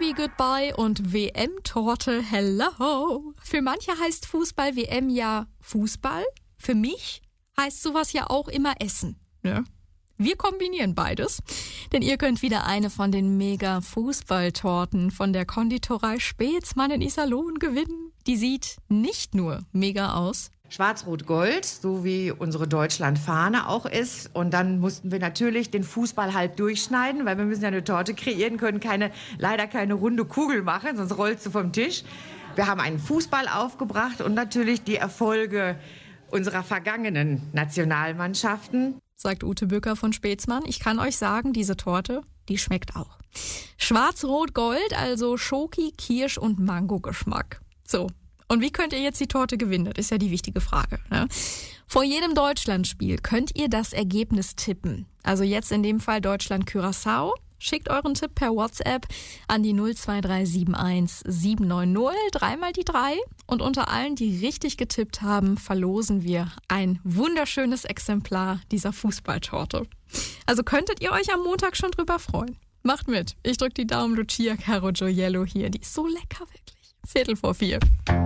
Sorry Goodbye und WM-Torte Hello. Für manche heißt Fußball-WM ja Fußball. Für mich heißt sowas ja auch immer Essen. Ja. Wir kombinieren beides, denn ihr könnt wieder eine von den Mega-Fußballtorten von der Konditorei Speetzmann in Iserlohn gewinnen. Die sieht nicht nur mega aus. Schwarz-Rot-Gold, so wie unsere Deutschlandfahne auch ist. Und dann mussten wir natürlich den Fußball halb durchschneiden, weil wir müssen ja eine Torte kreieren, können leider keine runde Kugel machen, sonst rollst du vom Tisch. Wir haben einen Fußball aufgebracht und natürlich die Erfolge unserer vergangenen Nationalmannschaften. Sagt Ute Bücker von Speetzmann. Ich kann euch sagen, diese Torte, die schmeckt auch. Schwarz-Rot-Gold, also Schoki, Kirsch und Mango-Geschmack. So. Und wie könnt ihr jetzt die Torte gewinnen? Das ist ja die wichtige Frage. Ne? Vor jedem Deutschlandspiel könnt ihr das Ergebnis tippen. Also jetzt in dem Fall Deutschland-Curaçao. Schickt euren Tipp per WhatsApp an die 02371 790, dreimal die 3. Und unter allen, die richtig getippt haben, verlosen wir ein wunderschönes Exemplar dieser Fußballtorte. Also könntet ihr euch am Montag schon drüber freuen. Macht mit. Ich drück die Daumen, Lucia Caro Gioiello hier. Die ist so lecker, wirklich. 4:45.